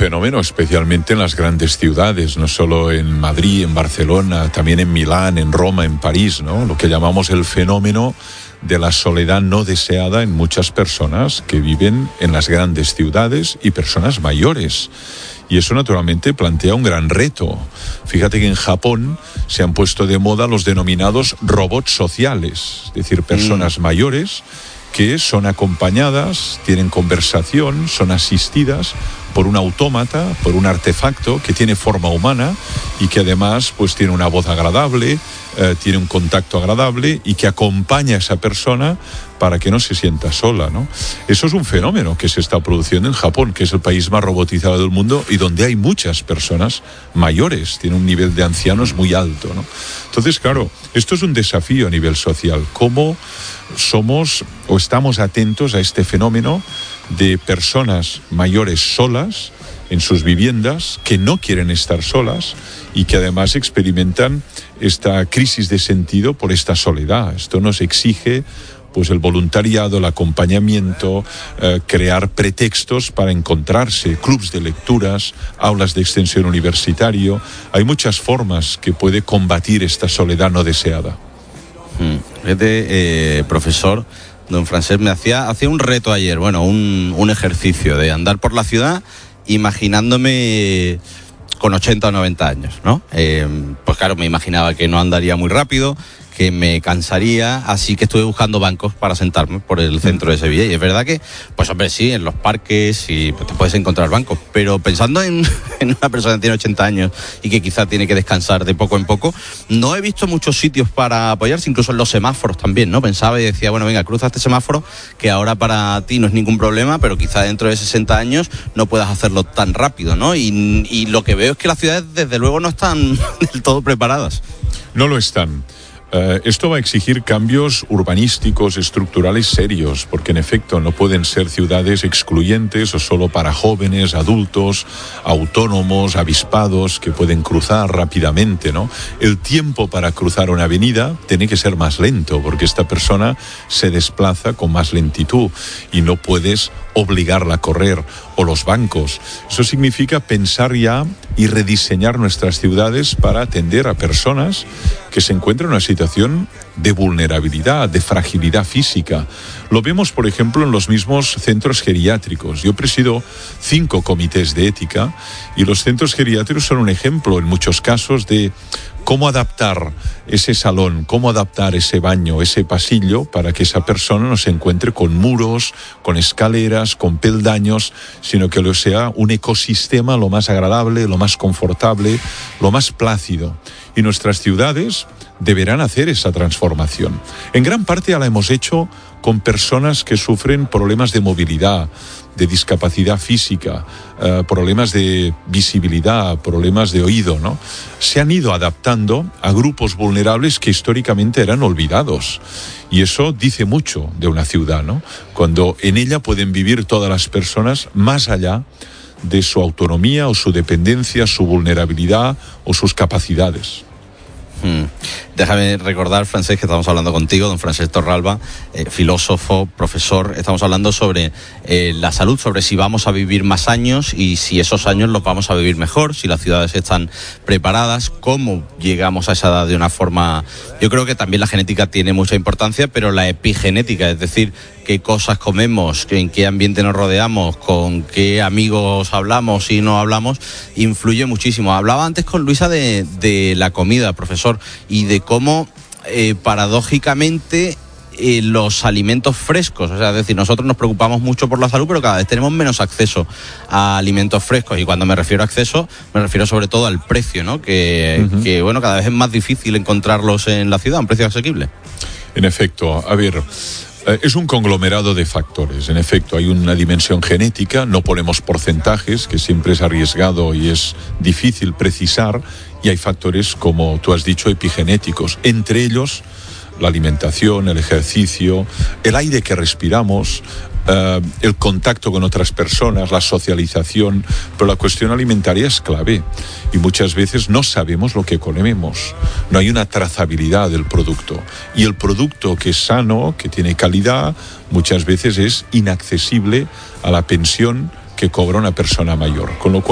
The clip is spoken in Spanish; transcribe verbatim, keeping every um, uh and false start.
fenómeno, especialmente en las grandes ciudades, no solo en Madrid, en Barcelona, también en Milán, en Roma, en París, ¿no? Lo que llamamos el fenómeno de la soledad no deseada en muchas personas que viven en las grandes ciudades y personas mayores. Y eso naturalmente plantea un gran reto. Fíjate que en Japón se han puesto de moda los denominados robots sociales, es decir, personas mm. mayores que son acompañadas, tienen conversación, son asistidas por un autómata, por un artefacto que tiene forma humana y que además pues tiene una voz agradable, eh, tiene un contacto agradable y que acompaña a esa persona para que no se sienta sola, ¿no? Eso es un fenómeno que se está produciendo en Japón, que es el país más robotizado del mundo y donde hay muchas personas mayores, tiene un nivel de ancianos muy alto, ¿no? Entonces, claro, esto es un desafío a nivel social. ¿Cómo somos o estamos atentos a este fenómeno de personas mayores solas en sus viviendas, que no quieren estar solas y que además experimentan esta crisis de sentido por esta soledad? Esto nos exige pues el voluntariado, el acompañamiento, eh, crear pretextos para encontrarse, clubs de lecturas, aulas de extensión universitario. Hay muchas formas que puede combatir esta soledad no deseada. Hmm. Este eh, profesor, don Francesc, me hacía, hacía un reto ayer, bueno, un, un ejercicio de andar por la ciudad imaginándome con ochenta o noventa años, ¿no? Eh, pues claro, me imaginaba que no andaría muy rápido, que me cansaría, así que estuve buscando bancos para sentarme por el centro de Sevilla. Y es verdad que, pues hombre, sí, en los parques y pues, te puedes encontrar bancos, pero pensando en, en una persona que tiene ochenta años y que quizá tiene que descansar de poco en poco, no he visto muchos sitios para apoyarse, incluso en los semáforos también, ¿no? Pensaba y decía, bueno, venga, cruza este semáforo, que ahora para ti no es ningún problema, pero quizá dentro de sesenta años no puedas hacerlo tan rápido, ¿no? Y, y lo que veo es que las ciudades, desde luego, no están del todo preparadas. No lo están. Uh, esto va a exigir cambios urbanísticos, estructurales serios, porque en efecto no pueden ser ciudades excluyentes o solo para jóvenes, adultos, autónomos, avispados, que pueden cruzar rápidamente, ¿no? El tiempo para cruzar una avenida tiene que ser más lento, porque esta persona se desplaza con más lentitud y no puedes obligarla a correr. O los bancos. Eso significa pensar ya y rediseñar nuestras ciudades para atender a personas que se encuentran en una situación de vulnerabilidad, de fragilidad física. Lo vemos, por ejemplo, en los mismos centros geriátricos. Yo presido cinco comités de ética y los centros geriátricos son un ejemplo en muchos casos de cómo adaptar ese salón, cómo adaptar ese baño, ese pasillo para que esa persona no se encuentre con muros, con escaleras, con peldaños, sino que lo sea un ecosistema lo más agradable, lo más confortable, lo más plácido. Y nuestras ciudades deberán hacer esa transformación. En gran parte ya la hemos hecho con personas que sufren problemas de movilidad, de discapacidad física, eh, problemas de visibilidad, problemas de oído, ¿no? Se han ido adaptando a grupos vulnerables que históricamente eran olvidados. Y eso dice mucho de una ciudad, ¿no? Cuando en ella pueden vivir todas las personas más allá de su autonomía o su dependencia, su vulnerabilidad o sus capacidades. Hmm. Déjame recordar, Francesc, que estamos hablando contigo, don Francesc Torralba, eh, filósofo, profesor. Estamos hablando sobre eh, la salud, sobre si vamos a vivir más años y si esos años los vamos a vivir mejor, si las ciudades están preparadas, cómo llegamos a esa edad de una forma... Yo creo que también la genética tiene mucha importancia, pero la epigenética, es decir, qué cosas comemos, en qué ambiente nos rodeamos, con qué amigos hablamos y no hablamos, influye muchísimo. Hablaba antes con Luisa de, de la comida, profesor, y de cómo eh, paradójicamente eh, los alimentos frescos, o sea, es decir, nosotros nos preocupamos mucho por la salud, pero cada vez tenemos menos acceso a alimentos frescos, y cuando me refiero a acceso, me refiero sobre todo al precio, ¿no? Que, uh-huh. que bueno, cada vez es más difícil encontrarlos en la ciudad a un precio asequible. En efecto, a ver... Es un conglomerado de factores. En efecto, hay una dimensión genética, no ponemos porcentajes, que siempre es arriesgado y es difícil precisar, y hay factores, como tú has dicho, epigenéticos, entre ellos la alimentación, el ejercicio, el aire que respiramos, Uh, el contacto con otras personas, la socialización, pero la cuestión alimentaria es clave y muchas veces no sabemos lo que comemos, no hay una trazabilidad del producto, y el producto que es sano, que tiene calidad, muchas veces es inaccesible a la pensión que cobra una persona mayor, con lo cual